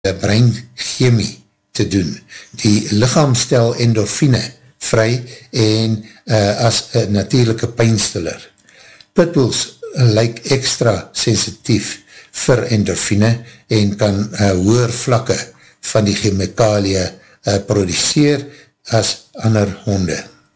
breinchemie te doen. Die lichaam stel endorfine vry en as een natuurlijke pynstiller. Pitbulls lyk extra sensitief vir endorfine en kan hoër vlakke van die chemikalie produceer as ander honde.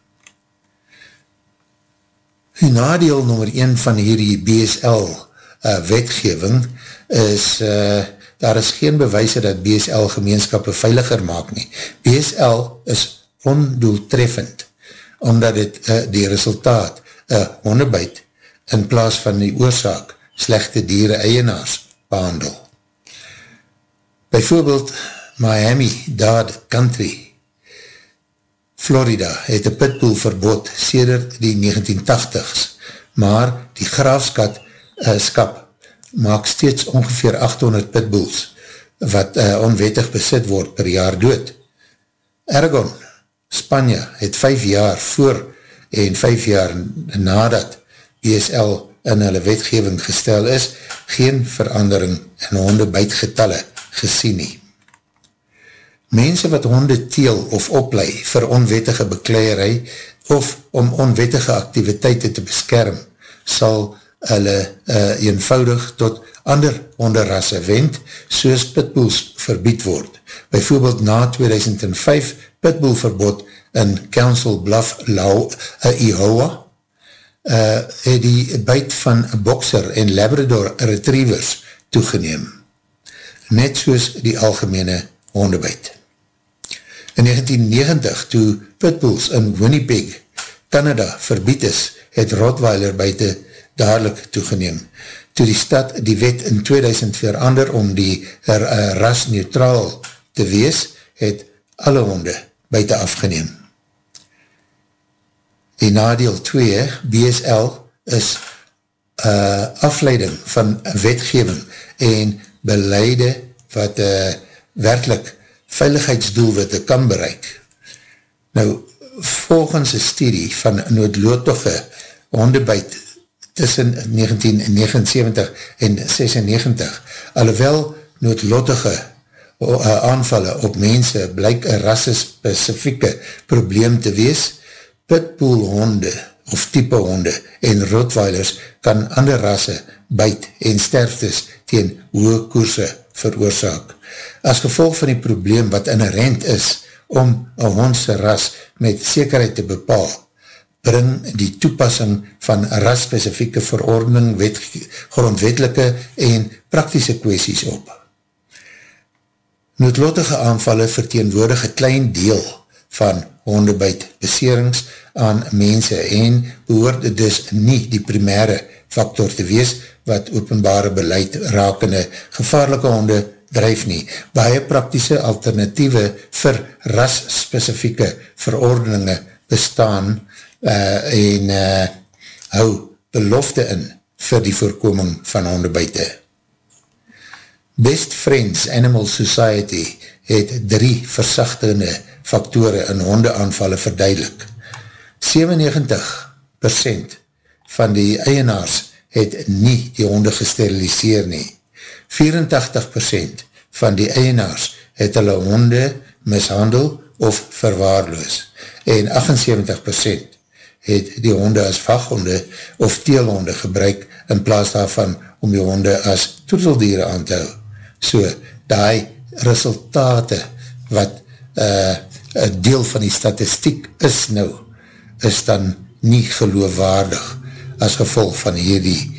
Die nadeel nommer 1 van hierdie BSL wetgewing is, daar is geen bewyse dat BSL gemeenskappe veiliger maak nie. BSL is ondoeltreffend, omdat dit die resultaat hondebyt in plaas van die oorsaak slegte diere eienaars behandel. Byvoorbeeld Miami-Dade Country, Florida, het een pitbull verbod sedert die 1980s, maar die graafskap maak steeds ongeveer 800 pitbulls, wat onwettig besit word per jaar dood. Aragon, Spanje, het 5 jaar voor en 5 jaar nadat BSL in hulle wetgeving gestel is, geen verandering in hondebytgetalle gesien nie. Mense wat honde teel of oplei vir onwettige bekleierij of om onwettige activiteite te beskerm, sal hulle eenvoudig tot ander honderrasse wend, soos pitbulls verbied word. Byvoorbeeld na 2005 pitbull verbod in Council Bluff, Iowa, het die byt van boxer en Labrador retrievers toegeneem, net soos die algemene hondebyt. In 1990, toe pitbulls in Winnipeg, Canada verbied is, het Rottweiler byte dadelijk toegeneem. Toe die stad die wet in 2000 verander om die ras neutraal te wees, het alle honde byte afgeneem. Die nadeel 2, BSL, is afleiding van wetgeving en beleide wat werkelijk veiligheidsdoelwitte kan bereik. Nou, volgens een studie van noodlottige hondebyt tussen 1979 en 96, alhoewel noodlottige aanvalle op mense blyk een rasse-specifieke probleem te wees, pitbullhonde of type honde en rottweilers kan ander rasse byt en sterftes teen hoë koerse veroorsaak. As gevolg van die probleem wat inherent is om een hondse ras met sekerheid te bepaal, bring die toepassing van ras-specifieke verordening grondwetlike en praktische kwesties op. Noodlottige aanvalle verteenwoordig 'n klein deel van hondebyt beserings aan mense en behoort dus nie die primêre faktor te wees wat openbare beleid rakende gevaarlike honde dryf nie. Baie praktiese alternatiewe vir ras-specifieke verordeninge bestaan en hou belofte in vir die voorkoming van hondebyte. Best Friends Animal Society het 3 versagtende faktore in hondeaanvalle verduidelik. 97% van die eienaars het nie die honde gesteriliseer nie. 84% van die eienaars het hulle honde mishandel of verwaarloos. En 78% het die honde as vaghonde of teelhonde gebruik in plaas daarvan om die honde as troeteldiere aan te hou. So, die resultate wat een deel van die statistiek is nou, is dan nie geloofwaardig as gevolg van hierdie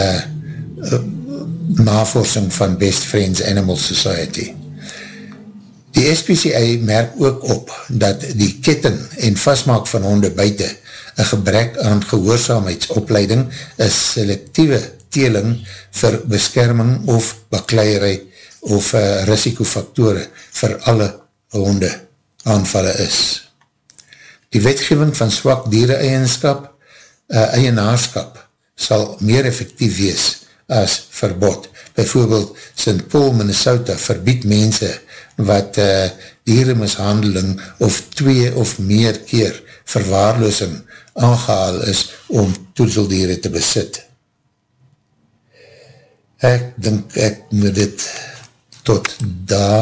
navorsing van Best Friends Animal Society. Die SPCA merk ook op dat die ketting en vastmaak van honde buite een gebrek aan gehoorzaamheidsopleiding, een selectieve teeling vir beskerming of bakleierij of risikofaktore vir alle honde aanvalle is. Die wetgeving van swak diere-eienskap, eienaarskap sal meer effectief wees as verbod. Bijvoorbeeld St. Paul, Minnesota verbied mense wat dieremishandeling of 2 of meer keer verwaarloosing aangehaal is om toeteldiere te besit. Ek dink ek moet dit tot daar.